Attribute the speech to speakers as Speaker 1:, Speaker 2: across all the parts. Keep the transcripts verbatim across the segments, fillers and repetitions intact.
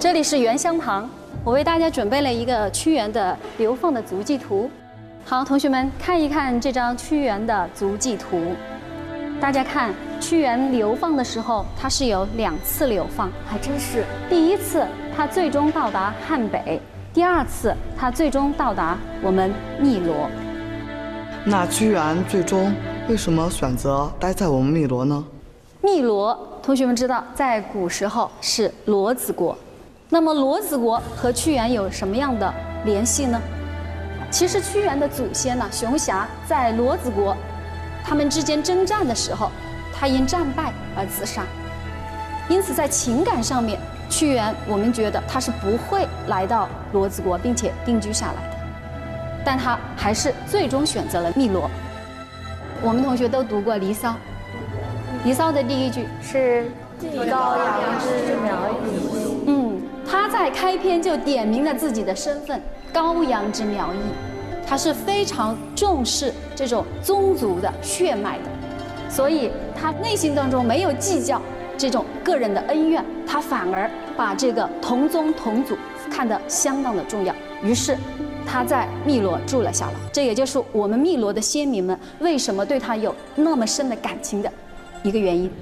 Speaker 1: 这里是原乡旁，我为大家准备了一个屈原的流放的足迹图。好，同学们看一看这张屈原的足迹图。大家看，屈原流放的时候，他是有两次流放，
Speaker 2: 还真是。
Speaker 1: 第一次，他最终到达汉北；第二次，他最终到达我们汨罗。
Speaker 3: 那屈原最终为什么选择待在我们汨罗呢？
Speaker 1: 汨罗，同学们知道，在古时候是骡子国。那么骡子国和屈原有什么样的联系呢？其实屈原的祖先呢，熊瑕在骡子国，他们之间征战的时候，他因战败而自杀。因此，在情感上面，屈原我们觉得他是不会来到骡子国并且定居下来的，但他还是最终选择了汨罗。我们同学都读过《离骚》，《离骚》的第一句是“
Speaker 2: 寄羔羊之苗裔”。
Speaker 1: 嗯，他在开篇就点明了自己的身份——羔羊之苗裔。他是非常重视这种宗族的血脉的，所以他内心当中没有计较这种个人的恩怨，他反而把这个同宗同祖看得相当的重要。于是他在汨罗住了下来，这也就是我们汨罗的先民们为什么对他有那么深的感情的一个原因。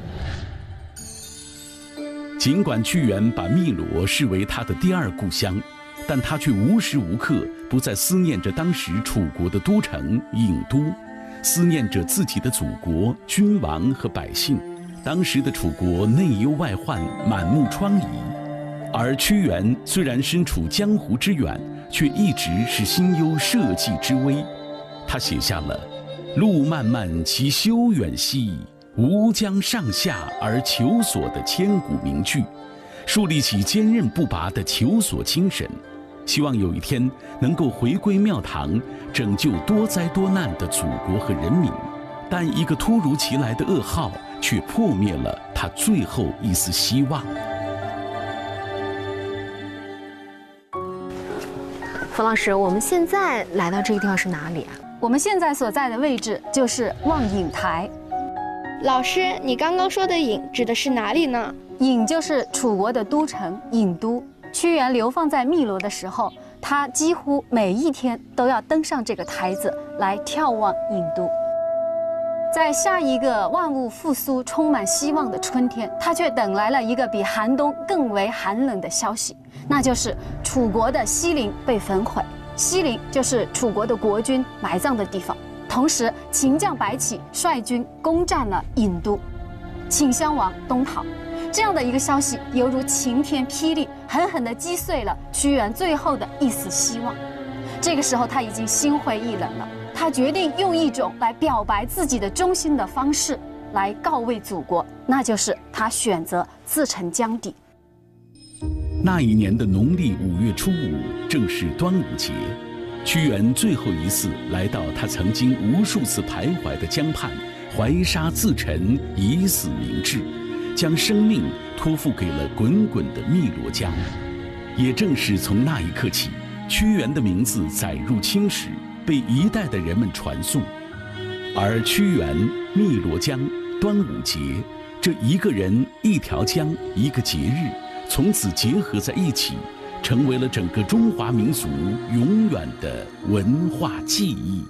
Speaker 4: 尽管屈原把汨罗视为他的第二故乡，但他却无时无刻不在思念着当时楚国的都城郢都，思念着自己的祖国、君王和百姓。当时的楚国内忧外患，满目疮痍，而屈原虽然身处江湖之远，却一直是心忧社稷之危。他写下了“路漫漫其修远兮，吾将上下而求索”的千古名句，树立起坚韧不拔的求索精神，希望有一天能够回归庙堂，拯救多灾多难的祖国和人民。但一个突如其来的噩耗却破灭了他最后一丝希望。
Speaker 2: 冯老师，我们现在来到这个地方是哪里啊？
Speaker 1: 我们现在所在的位置就是望郢台。
Speaker 5: 老师，你刚刚说的郢指的是哪里呢？
Speaker 1: 郢就是楚国的都城郢都。屈原流放在汨罗的时候，他几乎每一天都要登上这个台子来眺望郢都。在下一个万物复苏、充满希望的春天，他却等来了一个比寒冬更为寒冷的消息，那就是楚国的西陵被焚毁。西陵就是楚国的国君埋葬的地方。同时，秦将白起率军攻占了郢都，请襄王东逃。这样的一个消息犹如晴天霹雳，狠狠地击碎了屈原最后的一丝希望。这个时候他已经心灰意冷了，他决定用一种来表白自己的忠心的方式来告慰祖国，那就是他选择自沉江底。
Speaker 4: 那一年的农历五月初五，正是端午节。屈原最后一次来到他曾经无数次徘徊的江畔，怀沙自沉，以死明志，将生命托付给了滚滚的汨罗江。也正是从那一刻起，屈原的名字载入青史，被一代的人们传颂。而屈原、汨罗江、端午节，这一个人、一条江、一个节日，从此结合在一起，成为了整个中华民族永远的文化记忆。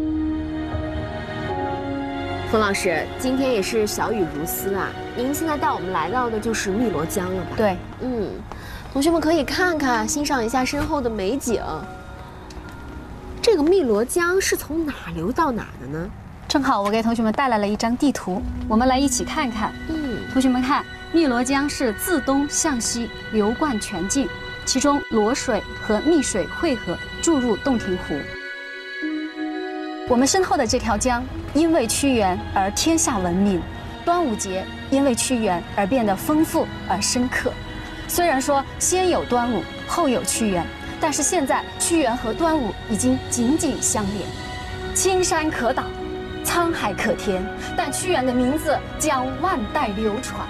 Speaker 2: 冯老师，今天也是小雨如丝啊！您现在带我们来到的就是汨罗江了吧？
Speaker 1: 对，
Speaker 2: 嗯，同学们可以看看，欣赏一下身后的美景。这个汨罗江是从哪流到哪的呢？
Speaker 1: 正好我给同学们带来了一张地图，我们来一起看看。
Speaker 2: 嗯，
Speaker 1: 同学们看，汨罗江是自东向西流贯全境，其中罗水和汨水汇合，注入洞庭湖。我们身后的这条江因为屈原而天下闻名，端午节因为屈原而变得丰富而深刻。虽然说先有端午，后有屈原，但是现在屈原和端午已经紧紧相连。青山可挡，沧海可填，但屈原的名字将万代流传。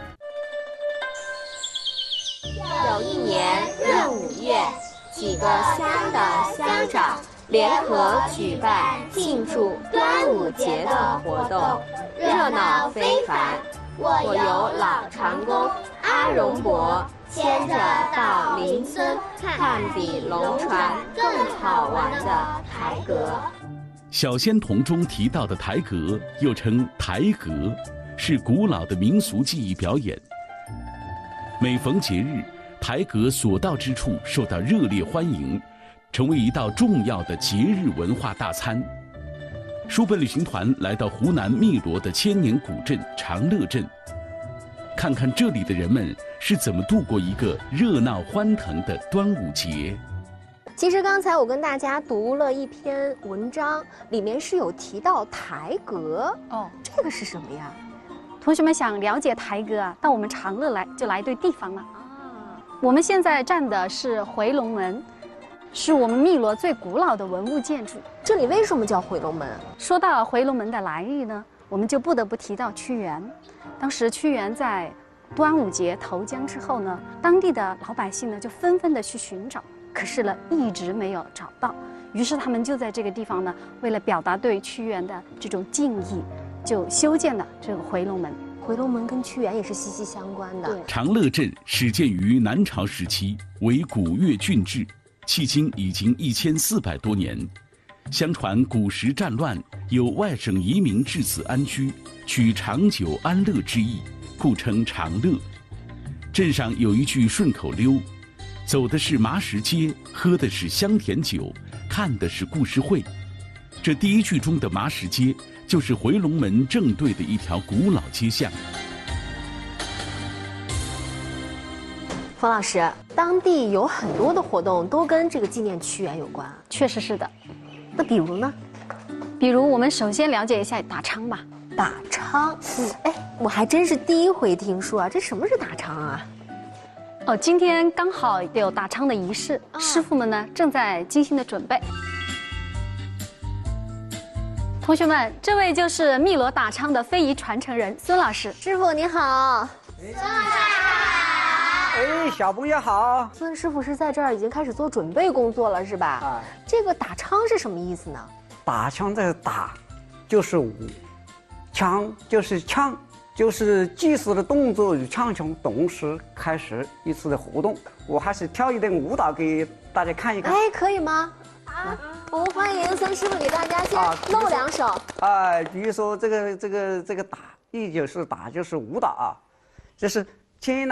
Speaker 6: 有一年闰五月，几个乡的乡长联合举办庆祝端午节的活动，热闹非凡。我由老长工阿阿荣伯，牵着到邻村看比龙船更好玩的台阁。
Speaker 4: 小仙童中提到的台阁，又称台阁，是古老的民俗技艺表演。每逢节日，台阁所到之处受到热烈欢迎，成为一道重要的节日文化大餐。书本旅行团来到湖南汨罗的千年古镇长乐镇，看看这里的人们是怎么度过一个热闹欢腾的端午节。
Speaker 2: 其实刚才我跟大家读了一篇文章，里面是有提到台阁
Speaker 1: 哦，
Speaker 2: 这个是什么呀？
Speaker 1: 同学们想了解台阁啊，到我们长乐来就来对地方了。啊，我们现在站的是回龙门，是我们汨罗最古老的文物建筑。
Speaker 2: 这里为什么叫回龙门？
Speaker 1: 说到回龙门的来历呢，我们就不得不提到屈原。当时屈原在端午节投江之后呢，当地的老百姓呢就纷纷的去寻找，可是呢一直没有找到。于是他们就在这个地方呢，为了表达对屈原的这种敬意，就修建了这个回龙门。
Speaker 2: 回龙门跟屈原也是息息相关的。
Speaker 1: 对，
Speaker 4: 长乐镇始建于南朝时期，为古越郡治，迄今已经一千四百多年。相传古时战乱，有外省移民至此安居，取长久安乐之意，故称长乐。镇上有一句顺口溜：走的是麻石街，喝的是香甜酒，看的是故事会。这第一句中的麻石街，就是回龙门正对的一条古老街巷。
Speaker 2: 冯老师，当地有很多的活动都跟这个纪念屈原有关。
Speaker 1: 确实是的。
Speaker 2: 那比如呢？
Speaker 1: 比如我们首先了解一下打昌吧。
Speaker 2: 打昌，嗯，哎，我还真是第一回听说啊，这什么是打昌啊？
Speaker 1: 哦，今天刚好有打昌的仪式，啊、师傅们呢正在精心的准备。同学们，这位就是汨罗打昌的非遗传承人孙老师。
Speaker 2: 师傅你好。
Speaker 7: 孙老师好。哎，小朋友好。
Speaker 2: 孙师傅是在这儿已经开始做准备工作了，是吧？啊。这个打昌是什么意思呢？
Speaker 7: 打枪的打，就是舞；枪就是枪，就是祭祀的动作与唱腔同时开始一次的活动。我还是跳一段舞蹈给大家看一看。
Speaker 2: 哎，可以吗？好。我们欢迎孙师傅给大家先露两手。
Speaker 7: 啊，比如说这个这个这个打，一就是打就是舞蹈啊，这是天南。